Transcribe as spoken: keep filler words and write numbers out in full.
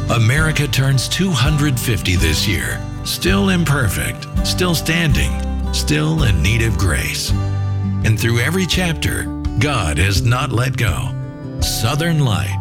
America turns two hundred fifty this year. Still imperfect, still standing, still in need of grace. And through every chapter, God has not let go. Southern Light,